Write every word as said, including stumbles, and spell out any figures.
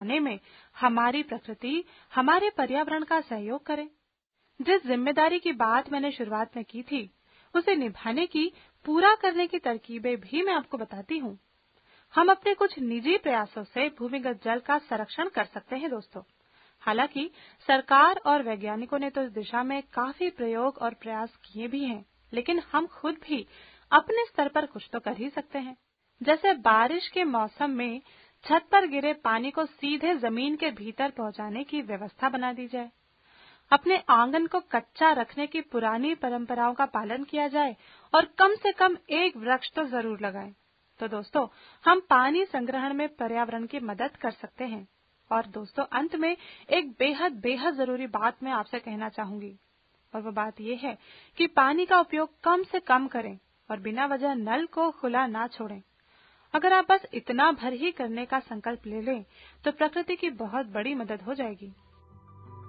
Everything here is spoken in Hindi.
बचाने में हमारी प्रकृति, हमारे पर्यावरण का सहयोग करे। जिस जिम्मेदारी की बात मैंने शुरुआत में की थी, उसे निभाने की, पूरा करने की तरकीबें भी मैं आपको बताती हूँ। हम अपने कुछ निजी प्रयासों से भूमिगत जल का संरक्षण कर सकते हैं दोस्तों। हालांकि सरकार और वैज्ञानिकों ने तो इस दिशा में काफी प्रयोग और प्रयास किए भी हैं, लेकिन हम खुद भी अपने स्तर पर कुछ तो कर ही सकते हैं। जैसे बारिश के मौसम में छत पर गिरे पानी को सीधे जमीन के भीतर पहुंचाने की व्यवस्था बना दी जाए, अपने आंगन को कच्चा रखने की पुरानी परंपराओं का पालन किया जाए और कम से कम एक वृक्ष तो जरूर लगाएं। तो दोस्तों, हम पानी संग्रहण में पर्यावरण की मदद कर सकते हैं। और दोस्तों, अंत में एक बेहद बेहद जरूरी बात मैं आपसे कहना चाहूंगी, और वो बात ये है कि पानी का उपयोग कम से कम करें और बिना वजह नल को खुला ना छोड़ें। अगर आप बस इतना भर ही करने का संकल्प ले लें, तो प्रकृति की बहुत बड़ी मदद हो जाएगी।